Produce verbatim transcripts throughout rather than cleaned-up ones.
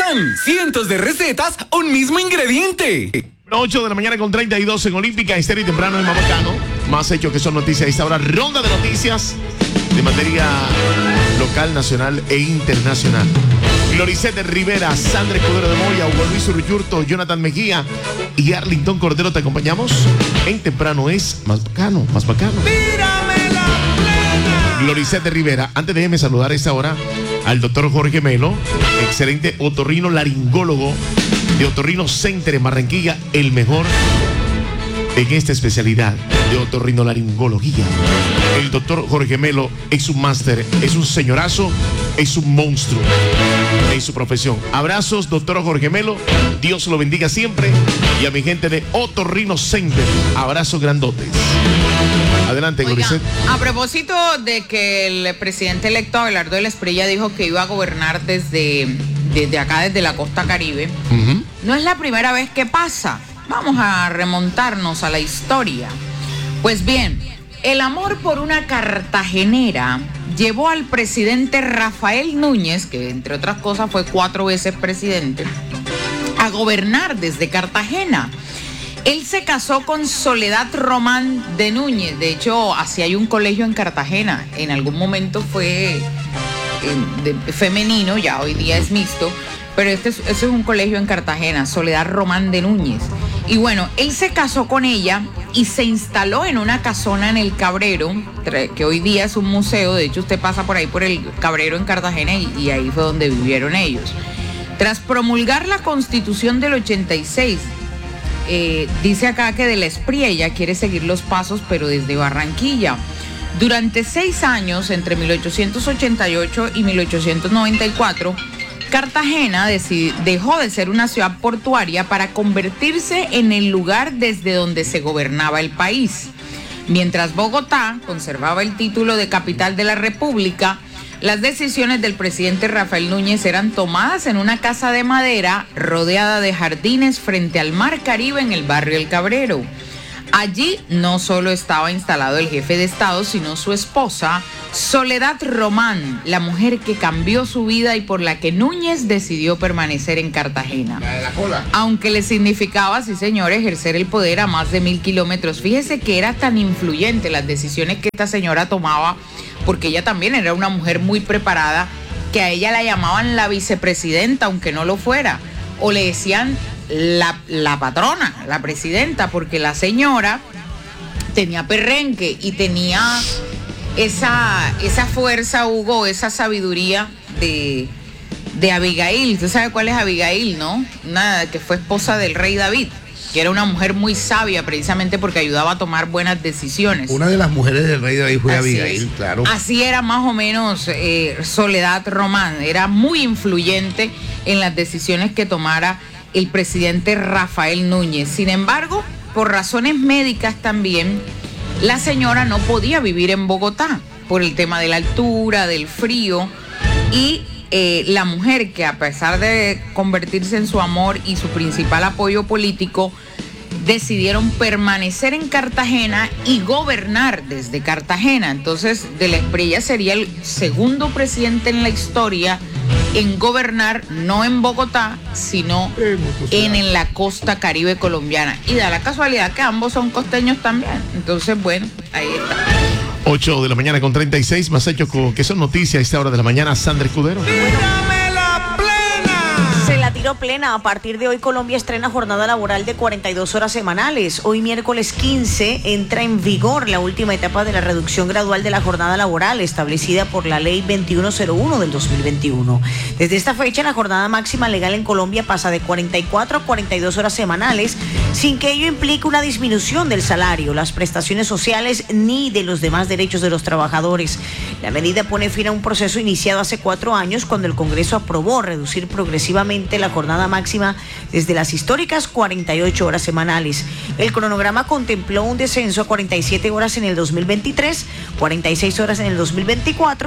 ¡Tan! Cientos de recetas, un mismo ingrediente. ocho de la mañana con treinta y dos en Olímpica, Estéreo y temprano en Mabacano. Más hechos que son noticias a esta hora. Ronda de noticias de materia local, nacional e internacional. Gloricete Rivera, Sandra Escudero de Moya, Hugo Luis Uruyurto, Jonathan Mejía y Arlington Cordero te acompañamos. En temprano es más bacano, más bacano. ¡Tírame la plena! Gloricete Rivera, antes déjeme saludar a esta hora al doctor Jorge Melo, excelente otorrino laringólogo de Otorrino Center en Barranquilla, el mejor en esta especialidad de otorrinolaringología. El doctor Jorge Melo es un máster, es un señorazo, es un monstruo en su profesión. Abrazos, doctor Jorge Melo, Dios lo bendiga siempre. Y a mi gente de Otorrino Center, abrazos grandotes. Adelante, Gloricet. A propósito de que el presidente electo Abelardo de la Espriella dijo que iba a gobernar desde, desde acá, desde la costa Caribe, uh-huh. No es la primera vez que pasa. Vamos a remontarnos a la historia. Pues bien, el amor por una cartagenera llevó al presidente Rafael Núñez, que entre otras cosas fue cuatro veces presidente, a gobernar desde Cartagena. Él se casó con Soledad Román de Núñez. De hecho, así hay un colegio en Cartagena. En algún momento fue eh, de, femenino, ya hoy día es mixto. Pero este es, este es un colegio en Cartagena, Soledad Román de Núñez. Y bueno, él se casó con ella y se instaló en una casona en el Cabrero, que hoy día es un museo. De hecho, usted pasa por ahí por el Cabrero en Cartagena y, y ahí fue donde vivieron ellos. Tras promulgar la Constitución del ochenta y seis, eh, dice acá que de la Espriella quiere seguir los pasos, pero desde Barranquilla. Durante seis años, entre mil ochocientos ochenta y ocho y mil ochocientos noventa y cuatro, Cartagena dejó de ser una ciudad portuaria para convertirse en el lugar desde donde se gobernaba el país. Mientras Bogotá conservaba el título de capital de la República, las decisiones del presidente Rafael Núñez eran tomadas en una casa de madera rodeada de jardines frente al mar Caribe en el barrio El Cabrero. Allí no solo estaba instalado el jefe de Estado, sino su esposa, Soledad Román, la mujer que cambió su vida y por la que Núñez decidió permanecer en Cartagena. La de la cola. Aunque le significaba, sí señor, ejercer el poder a más de mil kilómetros. Fíjese que era tan influyente las decisiones que esta señora tomaba, porque ella también era una mujer muy preparada, que a ella la llamaban la vicepresidenta, aunque no lo fuera, o le decían La, la patrona, la presidenta, porque la señora tenía perrenque y tenía esa, esa fuerza, Hugo, esa sabiduría de, de Abigail. ¿Usted sabe cuál es Abigail, no? Una que fue esposa del rey David, que era una mujer muy sabia precisamente porque ayudaba a tomar buenas decisiones. Una de las mujeres del rey David fue así Abigail, es. Claro. Así era más o menos eh, Soledad Román, era muy influyente en las decisiones que tomara el presidente Rafael Núñez. Sin embargo, por razones médicas también, la señora no podía vivir en Bogotá por el tema de la altura, del frío, y eh, la mujer, que a pesar de convertirse en su amor y su principal apoyo político, decidieron permanecer en Cartagena y gobernar desde Cartagena. Entonces, de la Espriella sería el segundo presidente en la historia en gobernar, no en Bogotá, sino en, en la costa Caribe colombiana. Y da la casualidad que ambos son costeños también. Entonces, bueno, ahí está. ocho de la mañana con treinta y seis, más hechos que son noticias a esta hora de la mañana. Sandra Escudero. ¡Tírame la plena! Se la tiro plena. A partir de hoy Colombia estrena jornada laboral de cuarenta y dos horas semanales. Hoy miércoles quince entra en vigor la última etapa de la reducción gradual de la jornada laboral establecida por la ley veintiuno cero uno del dos mil veintiuno. Desde esta fecha la jornada máxima legal en Colombia pasa de cuarenta y cuatro a cuarenta y dos horas semanales, sin que ello implique una disminución del salario, las prestaciones sociales ni de los demás derechos de los trabajadores. La medida pone fin a un proceso iniciado hace cuatro años cuando el Congreso aprobó reducir progresivamente la jornada máxima desde las históricas cuarenta y ocho horas semanales. El cronograma contempló un descenso a cuarenta y siete horas en el dos mil veintitrés, cuarenta y seis horas en el dos mil veinticuatro,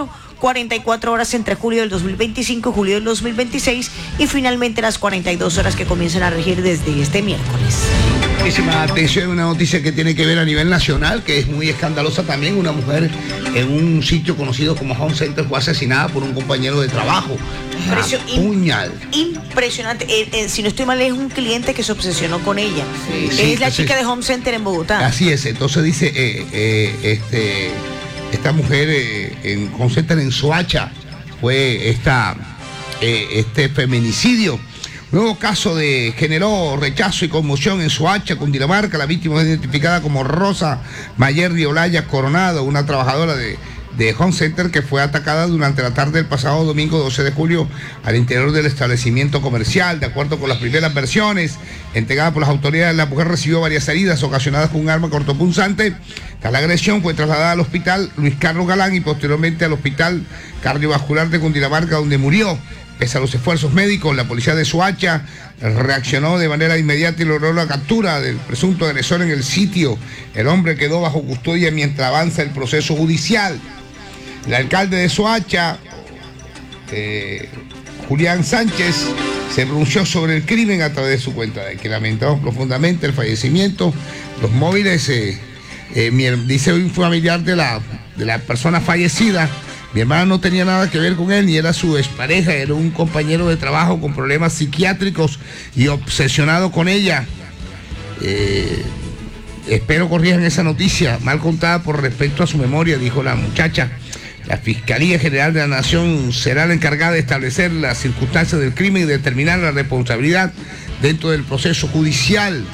cuarenta y cuatro horas entre julio del dos mil veinticinco y julio del dos mil veintiséis y finalmente las cuarenta y dos horas que comienzan a regir desde este miércoles. Muchísima atención, una noticia que tiene que ver a nivel nacional, que es muy escandalosa también. Una mujer en un sitio conocido como Home Center fue asesinada por un compañero de trabajo. Impresio- A puñal. Impresionante. Eh, eh, si no estoy mal, es un cliente que se obsesionó con ella. Sí, es sí, la sí. chica de Home Center en Bogotá. Así es, entonces dice, eh, eh, este, esta mujer eh, en Home Center en Soacha fue esta, eh, este feminicidio. Nuevo caso de generó rechazo y conmoción en Soacha, Cundinamarca. La víctima es identificada como Rosa Mayer de Olaya Coronado, una trabajadora de, de Home Center que fue atacada durante la tarde del pasado domingo doce de julio al interior del establecimiento comercial. De acuerdo con las primeras versiones entregadas por las autoridades, la mujer recibió varias heridas ocasionadas con un arma cortopunzante. Tras la agresión fue trasladada al hospital Luis Carlos Galán y posteriormente al hospital cardiovascular de Cundinamarca, donde murió. Pese a los esfuerzos médicos, la policía de Soacha reaccionó de manera inmediata y logró la captura del presunto agresor en el sitio. El hombre quedó bajo custodia mientras avanza el proceso judicial. El alcalde de Soacha, eh, Julián Sánchez, se pronunció sobre el crimen a través de su cuenta, de que lamentamos profundamente el fallecimiento. Los móviles, eh, eh, mi, dice un familiar de la, de la persona fallecida. Mi hermana no tenía nada que ver con él, ni era su expareja, era un compañero de trabajo con problemas psiquiátricos y obsesionado con ella. Eh, espero corrijan esa noticia, mal contada por respecto a su memoria, dijo la muchacha. La Fiscalía General de la Nación será la encargada de establecer las circunstancias del crimen y determinar la responsabilidad dentro del proceso judicial.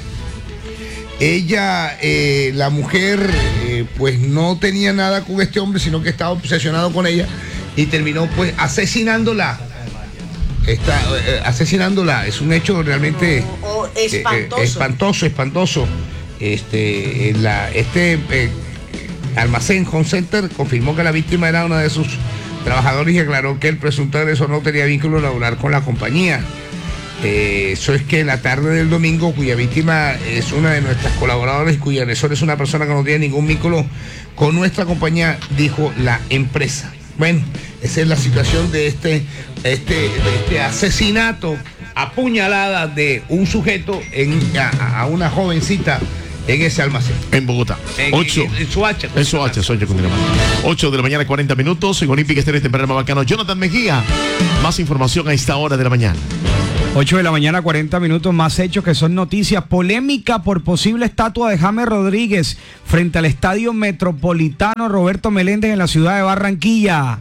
Ella, eh, la mujer, eh, pues no tenía nada con este hombre, sino que estaba obsesionado con ella y terminó pues asesinándola. Está, eh, asesinándola. Es un hecho realmente Oh, espantoso. eh, espantoso, espantoso. Este, en la, este eh, almacén Home Center confirmó que la víctima era una de sus trabajadores y aclaró que el presunto agresor no tenía vínculo laboral con la compañía. Eh, eso es que la tarde del domingo, cuya víctima es una de nuestras colaboradoras y cuyo agresor es una persona que no tiene ningún vínculo con nuestra compañía, dijo la empresa. Bueno, esa es la situación de este, este, de este asesinato a puñalada de un sujeto en, a, a una jovencita en ese almacén. En Bogotá. En, ocho. En, en Soacha. En Soacha, Soacha, Cundinamarca. ocho de la mañana, cuarenta minutos. En Olímpica Estéreo, este programa bacano. Jonathan Mejía. Más información a esta hora de la mañana. ocho de la mañana, cuarenta minutos, más hechos que son noticias. Polémica por posible estatua de James Rodríguez frente al Estadio Metropolitano Roberto Meléndez en la ciudad de Barranquilla.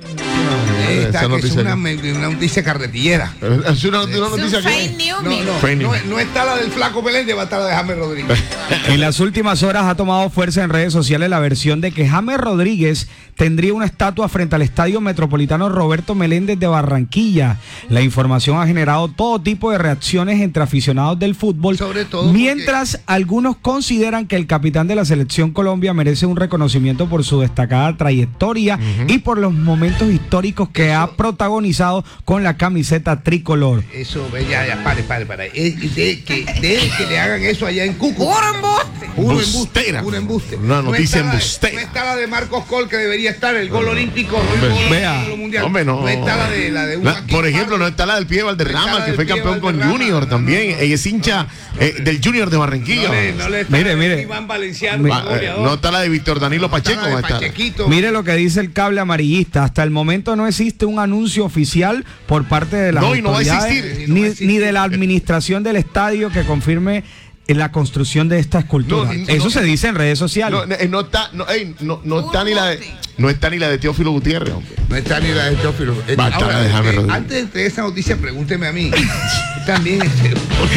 Esta, Esa que es noticia una, no. una noticia carretillera. Es una, una Es un noticia fake que... news, No, mijo. no, Fake no, news. no está la del flaco Meléndez, va a estar la de James Rodríguez. En las últimas horas ha tomado fuerza en redes sociales la versión de que James Rodríguez tendría una estatua frente al Estadio Metropolitano Roberto Meléndez de Barranquilla. La información ha generado todo tipo de reacciones entre aficionados del fútbol, Sobre todo mientras algunos consideran que el capitán de la Selección Colombia merece un reconocimiento por su destacada trayectoria uh-huh. y por los momentos históricos que Eso. ha protagonizado con la camiseta tricolor. Eso, ve, ya, ya, pare, pare, pare. Es de, que, de que le hagan eso allá en Cúcuta. ¡Puro embuste! Puro Bustera. embuste. Puro embuste. Una noticia está la de- embustera. No está la de Marcos Col, que debería estar, el gol olímpico, no el gol Vea. olímpico mundial. Hombre, no. No está la de, la de un La- Joaquín por ejemplo, Pardo. no está la del pie de No está Valderrama, la que del fue Pío campeón con Valderrama, Junior no, también. no, no. Ella es hincha eh, del Junior de Barranquilla. No le, no le está Mire, la de mire. Iván Valenciano, Mi- Va, el eh, goleador. no está la de Víctor Danilo No está Pacheco. la de va a estar. Pachequito. Mire lo que dice el cable amarillista. Hasta el momento no existe un anuncio oficial por parte de las No, y no va a autoridades, existir. Y no ni, va a existir. ni de la administración del estadio que confirme en la construcción de esta escultura. No, y- Eso no, se dice en redes sociales. No, eh, no está, no, ey, no, no está ni la de, no está ni la de Teófilo Gutiérrez, hombre. No está ni la de Teófilo. Eh, Va a estar ahora, la de James eh, Rodríguez. antes de esa noticia, pregúnteme a mí. También, este,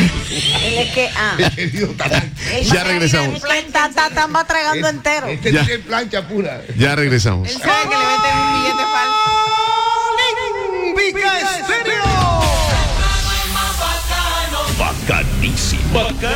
Él es que, ah, querido Tatán. Ya regresamos. Tatán va tragando entero. Este Ya. tiene plancha pura. Ya regresamos. Él sabe que le meten un billete falso. Bacanísimo. Bacano.